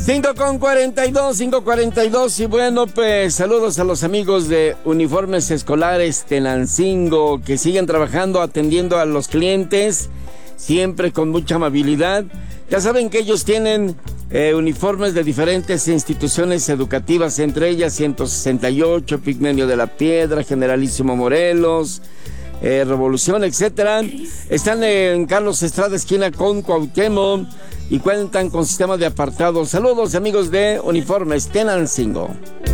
5:42, y bueno, pues saludos a los amigos de Uniformes Escolares Tenancingo, que siguen trabajando, atendiendo a los clientes, siempre con mucha amabilidad. Ya saben que ellos tienen uniformes de diferentes instituciones educativas, entre ellas 168, Pigmenio de la Piedra, Generalísimo Morelos, Revolución, etcétera. Están en Carlos Estrada, esquina con Cuauhtémoc, y cuentan con sistema de apartado. Saludos, amigos de Uniformes Tenancingo.